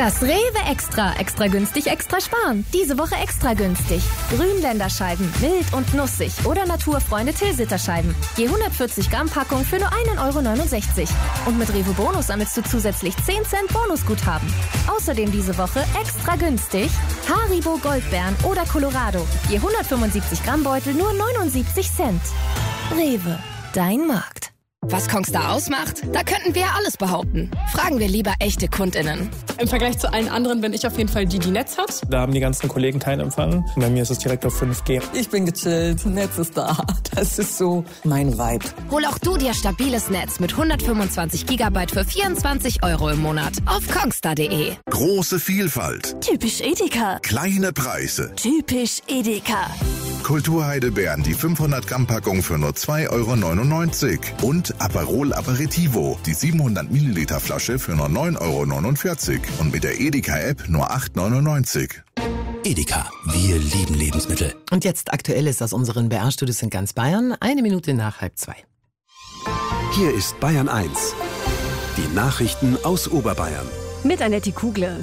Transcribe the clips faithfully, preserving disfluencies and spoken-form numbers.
Das Rewe Extra. Extra günstig, extra sparen. Diese Woche extra günstig. Grünländerscheiben, wild und nussig oder Naturfreunde Tilsiterscheiben. Je hundertvierzig Gramm Packung für nur ein Euro neunundsechzig. Und mit Rewe Bonus sammelst du zusätzlich zehn Cent Bonusguthaben. Außerdem diese Woche extra günstig Haribo Goldbeeren oder Colorado. Je hundertfünfundsiebzig Gramm Beutel nur neunundsiebzig Cent. Rewe, dein Markt. Was Kongstar ausmacht? Da könnten wir alles behaupten. Fragen wir lieber echte KundInnen. Im Vergleich zu allen anderen bin ich auf jeden Fall die, die Netz hat. Da haben die ganzen Kollegen keinen Empfang. Bei mir ist es direkt auf fünf G. Ich bin gechillt, Netz ist da. Das ist so mein Vibe. Hol auch du dir stabiles Netz mit hundertfünfundzwanzig Gigabyte für vierundzwanzig Euro im Monat auf kongstar punkt de. Große Vielfalt. Typisch Edeka. Kleine Preise. Typisch Edeka. Kulturheidelbeeren, die fünfhundert Gramm Packung für nur zwei Euro neunundneunzig. Und Aperol Aperitivo, die siebenhundert Milliliter Flasche für nur neun Euro neunundvierzig. Und mit der Edeka-App nur acht Euro neunundneunzig. Edeka, wir lieben Lebensmittel. Und jetzt Aktuelles aus unseren B R-Studios in ganz Bayern. Eine Minute nach halb zwei. Hier ist Bayern eins. Die Nachrichten aus Oberbayern. Mit Annette Kugler.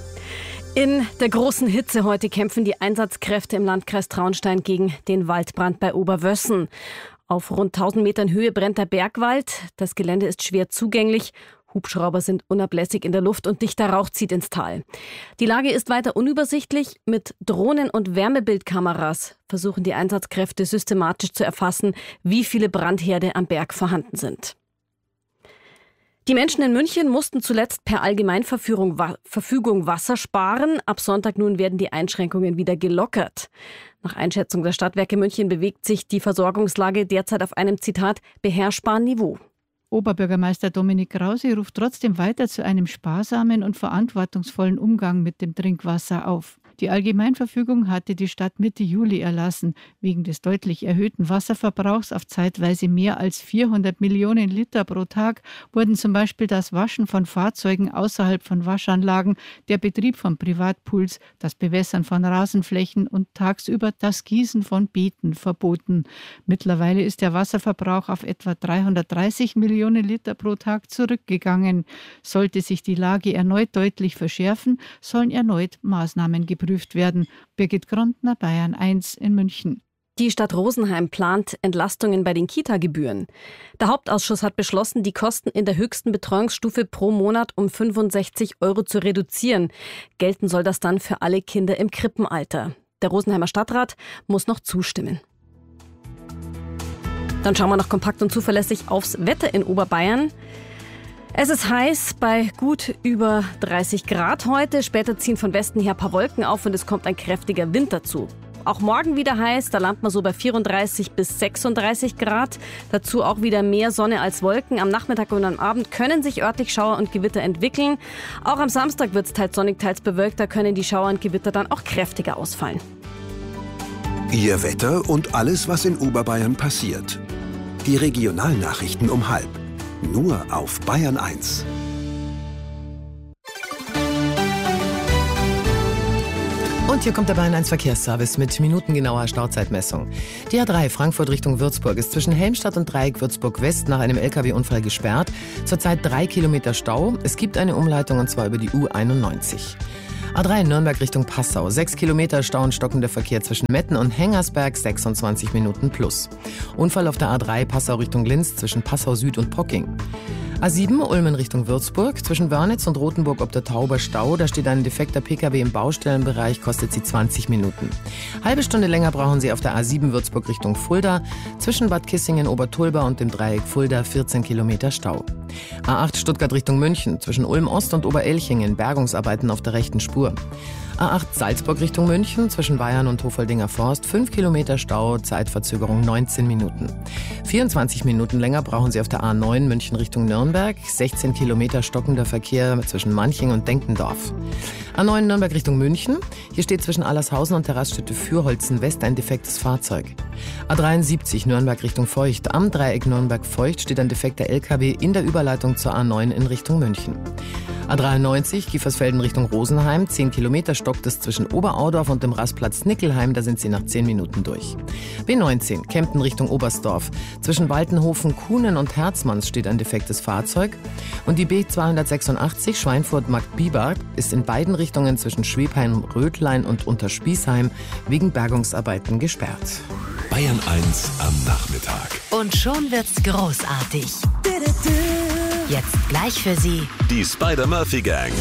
In der großen Hitze heute kämpfen die Einsatzkräfte im Landkreis Traunstein gegen den Waldbrand bei Oberwössen. Auf rund tausend Metern Höhe brennt der Bergwald. Das Gelände ist schwer zugänglich. Hubschrauber sind unablässig in der Luft und dichter Rauch zieht ins Tal. Die Lage ist weiter unübersichtlich. Mit Drohnen und Wärmebildkameras versuchen die Einsatzkräfte systematisch zu erfassen, wie viele Brandherde am Berg vorhanden sind. Die Menschen in München mussten zuletzt per Allgemeinverfügung Verfügung Wasser sparen. Ab Sonntag nun werden die Einschränkungen wieder gelockert. Nach Einschätzung der Stadtwerke München bewegt sich die Versorgungslage derzeit auf einem, Zitat, beherrschbaren Niveau. Oberbürgermeister Dominik Krause ruft trotzdem weiter zu einem sparsamen und verantwortungsvollen Umgang mit dem Trinkwasser auf. Die Allgemeinverfügung hatte die Stadt Mitte Juli erlassen. Wegen des deutlich erhöhten Wasserverbrauchs auf zeitweise mehr als vierhundert Millionen Liter pro Tag wurden zum Beispiel das Waschen von Fahrzeugen außerhalb von Waschanlagen, der Betrieb von Privatpools, das Bewässern von Rasenflächen und tagsüber das Gießen von Beeten verboten. Mittlerweile ist der Wasserverbrauch auf etwa dreihundertdreißig Millionen Liter pro Tag zurückgegangen. Sollte sich die Lage erneut deutlich verschärfen, sollen erneut Maßnahmen geprüft werden. Birgit Grontner, Bayern eins in München. Die Stadt Rosenheim plant Entlastungen bei den Kita-Gebühren. Der Hauptausschuss hat beschlossen, die Kosten in der höchsten Betreuungsstufe pro Monat um fünfundsechzig Euro zu reduzieren. Gelten soll das dann für alle Kinder im Krippenalter. Der Rosenheimer Stadtrat muss noch zustimmen. Dann schauen wir noch kompakt und zuverlässig aufs Wetter in Oberbayern. Es ist heiß bei gut über dreißig Grad heute. Später ziehen von Westen her ein paar Wolken auf und es kommt ein kräftiger Wind dazu. Auch morgen wieder heiß, da landet man so bei vierunddreißig bis sechsunddreißig Grad. Dazu auch wieder mehr Sonne als Wolken. Am Nachmittag und am Abend können sich örtlich Schauer und Gewitter entwickeln. Auch am Samstag wird es teils sonnig, teils bewölkt. Da können die Schauer und Gewitter dann auch kräftiger ausfallen. Ihr Wetter und alles, was in Oberbayern passiert. Die Regionalnachrichten um halb. Nur auf Bayern eins. Und hier kommt der Bayern eins Verkehrsservice mit minutengenauer Stauzeitmessung. Die A drei Frankfurt Richtung Würzburg ist zwischen Helmstadt und Dreieck Würzburg West nach einem L K W-Unfall gesperrt. Zurzeit drei Kilometer Stau. Es gibt eine Umleitung und zwar über die U einundneunzig. A drei Nürnberg Richtung Passau. Sechs Kilometer Stau und stockender Verkehr zwischen Metten und Hengersberg, sechsundzwanzig Minuten plus. Unfall auf der A drei Passau Richtung Linz zwischen Passau Süd und Pocking. A sieben Ulmen Richtung Würzburg. Zwischen Wörnitz und Rothenburg ob der Tauber Stau. Da steht ein defekter P K W im Baustellenbereich, kostet sie zwanzig Minuten. Halbe Stunde länger brauchen Sie auf der A sieben Würzburg Richtung Fulda. Zwischen Bad Kissingen, Obertulba und dem Dreieck Fulda vierzehn Kilometer Stau. A acht Stuttgart Richtung München. Zwischen Ulm Ost und Oberelchingen Bergungsarbeiten auf der rechten Spur. A acht Salzburg Richtung München, zwischen Bayern und Hofoldinger Forst, fünf Kilometer Stau, Zeitverzögerung neunzehn Minuten. vierundzwanzig Minuten länger brauchen Sie auf der A neun München Richtung Nürnberg, sechzehn Kilometer stockender Verkehr zwischen Manching und Denkendorf. A neun Nürnberg Richtung München, hier steht zwischen Allershausen und der Raststätte Fürholzen West ein defektes Fahrzeug. A dreiundsiebzig Nürnberg Richtung Feucht, am Dreieck Nürnberg-Feucht steht ein defekter L K W in der Überleitung zur A neun in Richtung München. A dreiundneunzig, Kiefersfelden Richtung Rosenheim. zehn Kilometer stockt es zwischen Oberaudorf und dem Rastplatz Nickelheim. Da sind Sie nach zehn Minuten durch. B neunzehn, Kempten Richtung Oberstdorf. Zwischen Waltenhofen, Kuhnen und Herzmanns steht ein defektes Fahrzeug. Und die B zweihundertsechsundachtzig, Schweinfurt-Markt-Biberg, ist in beiden Richtungen zwischen Schwebheim-Rötlein und Unterspießheim wegen Bergungsarbeiten gesperrt. Bayern eins am Nachmittag. Und schon wird's großartig. Jetzt gleich für Sie Die Spider-Murphy Gang.